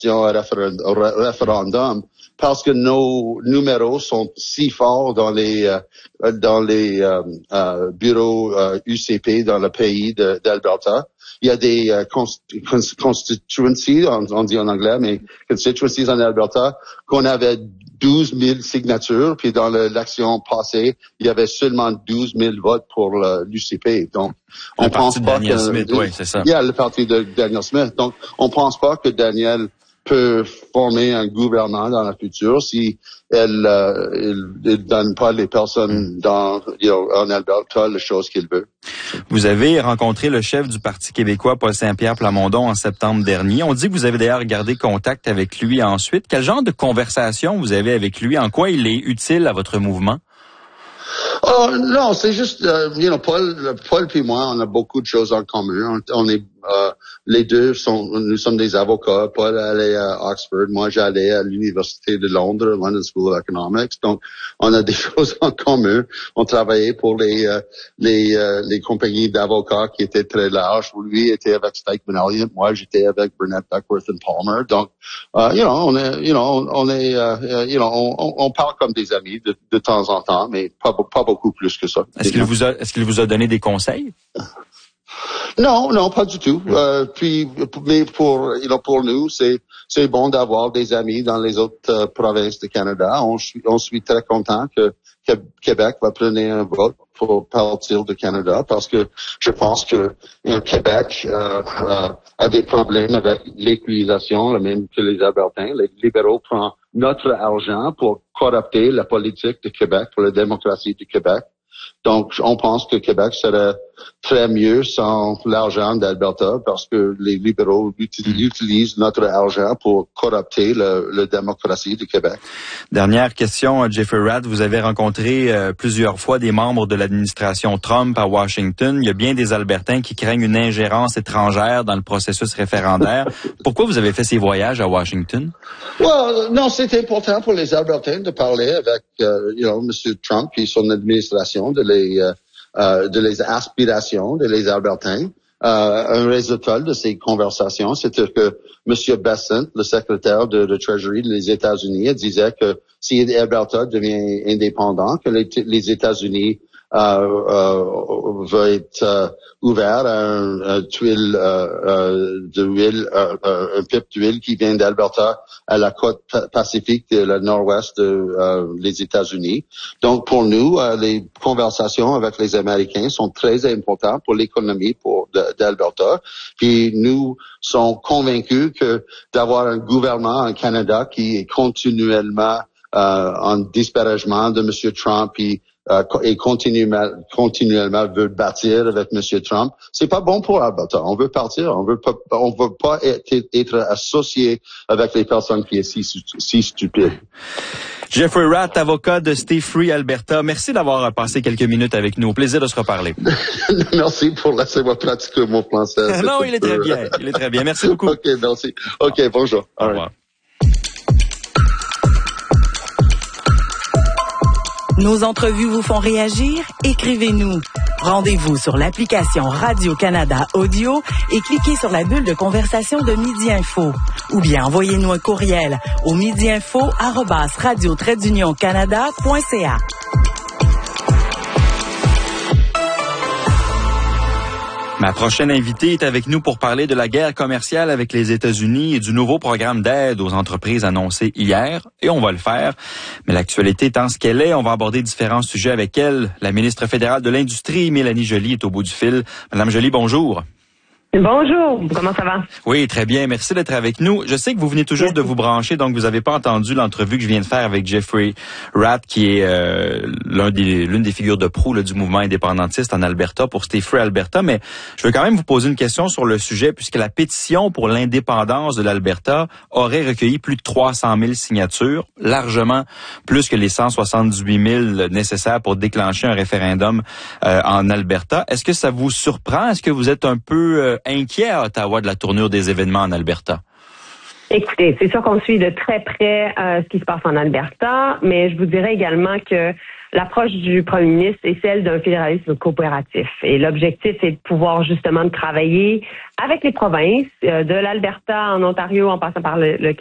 référendum parce que nos numéros sont si forts dans les bureaux UCP dans le pays d'Alberta. Il y a des constituencies, on dit en anglais, mais constituencies en Alberta, qu'on avait 12 000 signatures, puis dans l'élection passée, il y avait seulement 12 000 votes pour l'UCP. Donc, on pense pas que... Smith, oui, c'est ça. Il y a le parti de Daniel Smith. Donc, on pense pas que Daniel peut former un gouvernement dans le futur si elle donne pas les personnes en Alberta les choses qu'il veut. Vous avez rencontré le chef du Parti québécois, Paul Saint-Pierre Plamondon, en septembre dernier. On dit que vous avez d'ailleurs gardé contact avec lui ensuite. Quel genre de conversation vous avez avec lui? En quoi il est utile à votre mouvement? Non, c'est juste, Paul puis moi, on a beaucoup de choses en commun. On est, les deux nous sommes des avocats. Paul allait à Oxford, moi j'allais à l'Université de Londres, London School of Economics. Donc, on a des choses en commun. On travaillait pour les compagnies d'avocats qui étaient très larges. Lui était avec Stikeman Elliott, moi j'étais avec Burnett Duckworth and Palmer. Donc, on parle comme des amis de temps en temps, mais pas beaucoup plus que ça. Est-ce qu'il vous a donné des conseils? Non, pas du tout. Mais pour nous, c'est bon d'avoir des amis dans les autres provinces du Canada. On suis très content que Québec va prendre un vote pour partir du Canada parce que je pense que Québec a des problèmes avec l'équalisation, le même que les Albertains. Les libéraux prennent notre argent pour corrupter la politique de Québec, pour la démocratie du Québec. Donc, on pense que Québec serait très mieux sans l'argent d'Alberta parce que les libéraux utilisent notre argent pour corrupter la démocratie du Québec. Dernière question, Jeffrey Rath. Vous avez rencontré plusieurs fois des membres de l'administration Trump à Washington. Il y a bien des Albertains qui craignent une ingérence étrangère dans le processus référendaire. Pourquoi vous avez fait ces voyages à Washington? Non, c'est important pour les Albertains de parler avec, M. Trump et son administration de les aspirations de les Albertains. Un résultat de ces conversations, c'était que M. Bessent, le secrétaire de Treasury des États-Unis, disait que si Alberta devient indépendant, que les États-Unis va être ouvert à un tuile d'huile, un pipe d'huile qui vient d'Alberta à la côte pacifique de la nord-ouest des États-Unis. Donc pour nous, les conversations avec les Américains sont très importantes pour l'économie d'Alberta. Puis nous sommes convaincus que d'avoir un gouvernement en Canada qui est continuellement en disparagement de M. Trump et continuellement veut bâtir avec M. Trump, c'est pas bon pour Alberta. On veut partir. On veut pas être associé avec les personnes qui sont si stupides. Jeffrey Rath, avocat de Stay Free Alberta. Merci d'avoir passé quelques minutes avec nous. Au plaisir de se reparler. Merci pour laisser-moi pratiquer mon français. Non, il est très bien. Il est très bien. Merci beaucoup. OK, merci. OK, bonjour. Au revoir. Nos entrevues vous font réagir? Écrivez-nous. Rendez-vous sur l'application Radio-Canada Audio et cliquez sur la bulle de conversation de Midi Info. Ou bien envoyez-nous un courriel au midiinfo@radio-canada.ca. Ma prochaine invitée est avec nous pour parler de la guerre commerciale avec les États-Unis et du nouveau programme d'aide aux entreprises annoncé hier. Et on va le faire. Mais l'actualité étant ce qu'elle est, on va aborder différents sujets avec elle. La ministre fédérale de l'Industrie, Mélanie Joly, est au bout du fil. Madame Joly, bonjour. Bonjour, comment ça va? Oui, très bien. Merci d'être avec nous. Je sais que vous venez tout juste de vous brancher, donc vous n'avez pas entendu l'entrevue que je viens de faire avec Jeffrey Rath, qui est l'une des figures de proue du mouvement indépendantiste en Alberta pour Stay Free Alberta. Mais je veux quand même vous poser une question sur le sujet, puisque la pétition pour l'indépendance de l'Alberta aurait recueilli plus de 300 000 signatures, largement plus que les 178 000 nécessaires pour déclencher un référendum en Alberta. Est-ce que ça vous surprend? Est-ce que vous êtes un peu inquiet à Ottawa de la tournure des événements en Alberta? Écoutez, c'est sûr qu'on suit de très près ce qui se passe en Alberta, mais je vous dirais également que l'approche du premier ministre est celle d'un fédéralisme coopératif. Et l'objectif est de pouvoir justement de travailler avec les provinces, de l'Alberta en Ontario, en passant par le